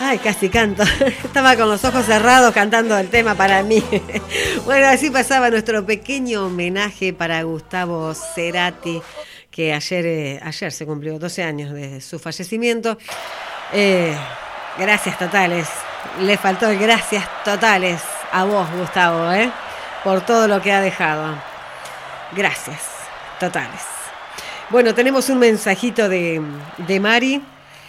Ay, casi canto. Estaba con los ojos cerrados cantando el tema para mí. Bueno, así pasaba nuestro pequeño homenaje para Gustavo Cerati, que ayer se cumplió 12 años de su fallecimiento. Gracias totales. Le faltó el gracias totales a vos, Gustavo, por todo lo que ha dejado. Gracias totales. Bueno, tenemos un mensajito de Mari.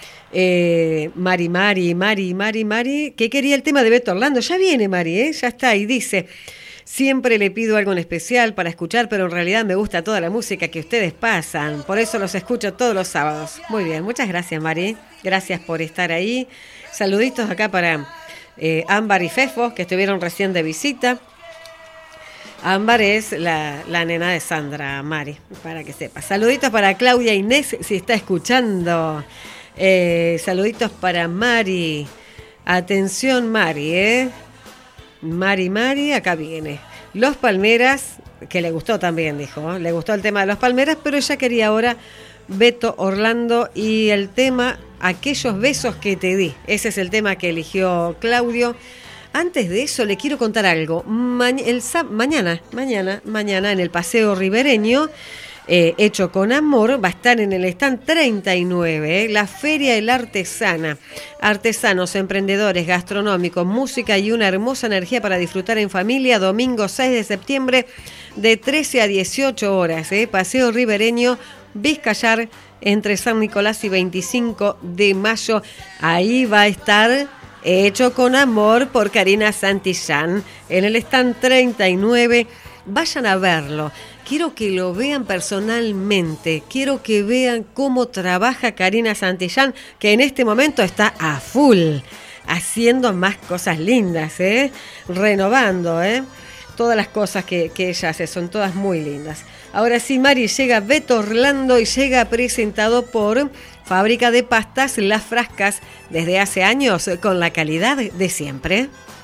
Mari, que quería el tema de Beto Orlando. Ya viene Mari, ya está, y dice: siempre le pido algo en especial para escuchar, pero en realidad me gusta toda la música que ustedes pasan, por eso los escucho todos los sábados. Muy bien, muchas gracias, Mari, gracias por estar ahí. Saluditos acá para Ámbar y Fefo, que estuvieron recién de visita. Ámbar es la nena de Sandra, Mari, para que sepa. Saluditos para Claudia Inés, si está escuchando. Saluditos para Mari. Atención, Mari, Mari, acá viene. Los Palmeras, que le gustó también, dijo. Le gustó el tema de Los Palmeras, pero ella quería ahora Beto Orlando y el tema Aquellos besos que te di. Ese es el tema que eligió Claudio. Antes de eso, le quiero contar algo. Mañana en el Paseo Ribereño, Hecho con Amor, va a estar en el stand 39, la Feria de la Artesana. Artesanos, emprendedores, gastronómicos, música y una hermosa energía para disfrutar en familia. Domingo 6 de septiembre, de 13 a 18 horas. Paseo Ribereño, Vizcayar, entre San Nicolás y 25 de mayo. Ahí va a estar Hecho con Amor por Karina Santillán, en el stand 39. Vayan a verlo. Quiero que lo vean personalmente. Quiero que vean cómo trabaja Karina Santillán, que en este momento está a full, haciendo más cosas lindas, renovando, todas las cosas que ella hace, son todas muy lindas. Ahora sí, Mari, llega Beto Orlando y llega presentado por Fábrica de Pastas Las Frascas, desde hace años con la calidad de siempre.